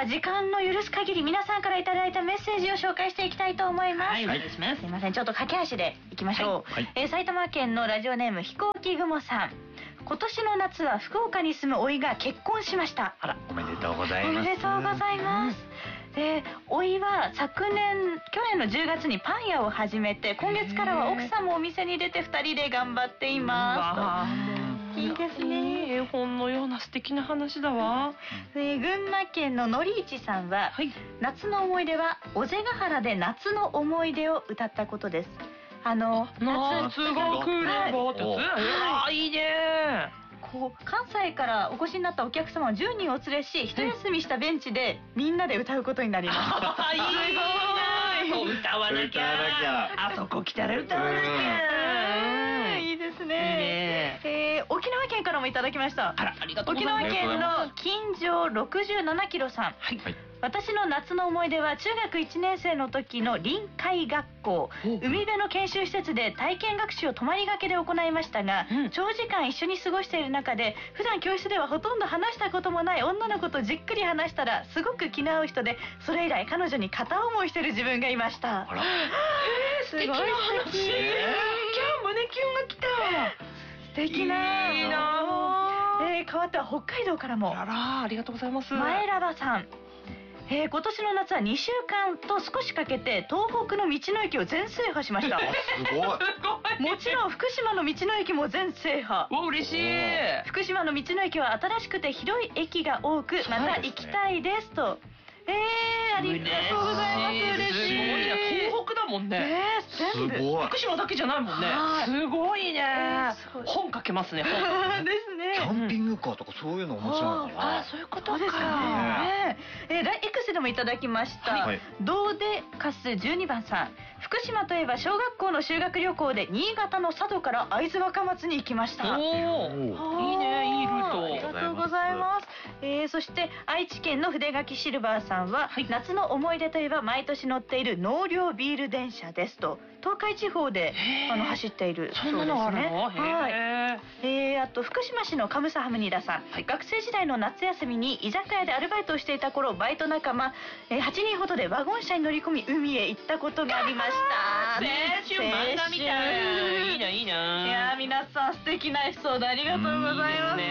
は時間の許す限り皆さんからいただいたメッセージを紹介していきたいと思います。 はい、お願いします。 すいません、ちょっと駆け足でいきましょう。 はい。 埼玉県のラジオネーム飛行機雲さん。今年の夏は福岡に住む甥が結婚しました。 あら、おめでとうございおます。 めでとうございます。甥は去年の10月にパン屋を始めて、今月からは奥さんもお店に出て2人で頑張っています。いいですね。 絵本のような素敵な話だわ。 群馬県ののりいちさんは、夏の思い出は尾瀬ヶ原で夏の思い出を歌ったことです。 夏が来ればってやつ。いいね。 関西からお越しになったお客様を10人お連れし、一休みしたベンチでみんなで歌うことになります。 いいね。歌わなきゃ。あそこ来たら歌わなきゃ。 いいですね。沖縄県からもいただきました。 ありがとうございます。 沖縄県の金城67キロさん。私の夏の思い出は中学1年生の時の臨海学校、海辺の研修施設で体験学習を泊まりがけで行いましたが、長時間一緒に過ごしている中で、普段教室ではほとんど話したこともない女の子とじっくり話したらすごく気の合う人で、それ以来彼女に片思いしてる自分がいました。 素敵な話。今日胸キュンが来た。 素敵な。 いいな。 変わっては北海道からも。 ありがとうございます。 前ラバさん。今年の夏は2週間と少しかけて東北の道の駅を全制覇しました。 すごい。 もちろん福島の道の駅も全制覇。 嬉しい。 福島の道の駅は新しくて広い駅が多く、また行きたいですと。ありがとうございます。嬉しい。 東北だもんね。 全部。 福島だけじゃないもんね。すごいね。本書けますね。 ですね。 キャンピングカーとかそういうの面白いのかな。 そういうことですか。X でもいただきました。ドーデカス12番さん。福島といえば小学校の修学旅行で新潟の佐渡から会津若松に行きました。 いいね、いいルート。 ありがとうございます。そして愛知県の筆書シルバーさんは、夏の思い出といえば毎年乗っている納涼ビール電車ですと。東海地方で走っているそうですね。あと福島市のカムサハムニダさん、学生時代の夏休みに居酒屋でアルバイトをしていた頃、バイト仲間8人ほどでワゴン車に乗り込み海へ行ったことがありました。 青春漫画みたい。いいな、いいな。 いや、皆さん素敵なエピソードありがとうございます。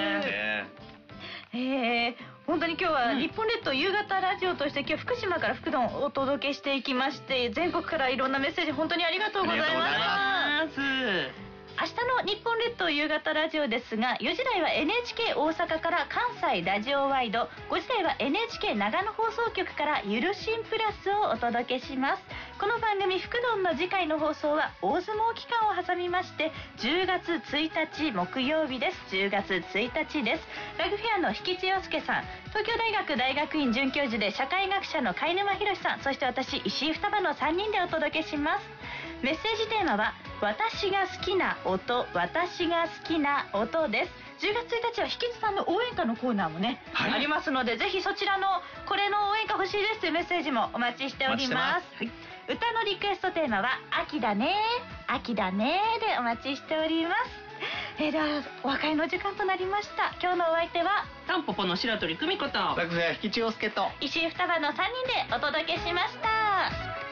本当に今日は日本列島夕方ラジオとして、今日福島から福丼をお届けしていきまして、全国からいろんなメッセージ本当にありがとうございました。明日の日本列島夕方ラジオですが、4時台は NHK 大阪から関西ラジオワイド、5時台は NHK 長野放送局からゆるしんプラスをお届けします。この番組福丼の次回の放送は大相撲期間を挟みまして10月1日木曜日です。10月1日です。ラグフェアの引地洋介さん、東京大学大学院准教授で社会学者の貝沼博さん、そして私石井双葉の3人でお届けします。メッセージテーマは私が好きな音、私が好きな音です。10月1日は引地さんの応援歌のコーナーもね、ありますので、ぜひそちらのこれの応援歌欲しいですというメッセージもお待ちしております。歌のリクエストテーマは秋だね秋だねでお待ちしております。ではお別れの時間となりました。今日のお相手はタンポポの白鳥久美子とラグフェア引地洋介と石井双葉の3人でお届けしました。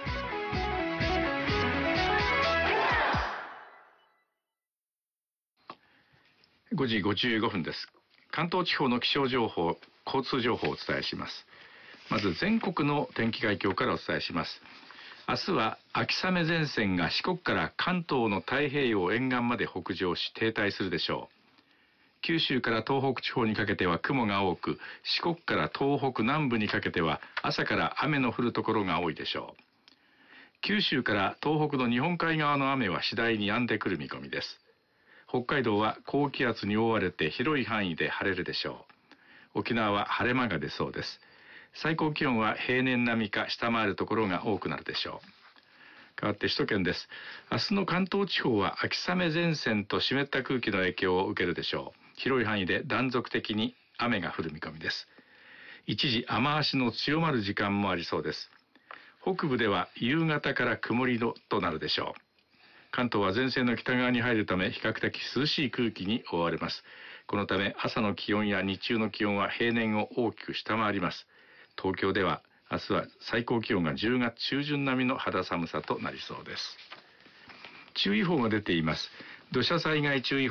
5時55分です。関東地方の気象情報、交通情報をお伝えします。まず全国の天気概況からお伝えします。明日は秋雨前線が四国から関東の太平洋沿岸まで北上し停滞するでしょう。九州から東北地方にかけては雲が多く、四国から東北南部にかけては朝から雨の降るところが多いでしょう。九州から東北の日本海側の雨は次第に止んでくる見込みです。北海道は高気圧に覆われて広い範囲で晴れるでしょう。沖縄は晴れ間が出そうです。最高気温は平年並みか下回るところが多くなるでしょう。変わって首都圏です。明日の関東地方は秋雨前線と湿った空気の影響を受けるでしょう。広い範囲で断続的に雨が降る見込みです。一時雨足の強まる時間もありそうです。北部では夕方から曇りとなるでしょう。関東は前線の北側に入るため比較的涼しい空気に覆われます。このため朝の気温や日中の気温は平年を大きく下回ります。 東京では明日は最高気温が10月中旬並みの肌寒さとなりそうです。注意報が出ています。土砂災害注意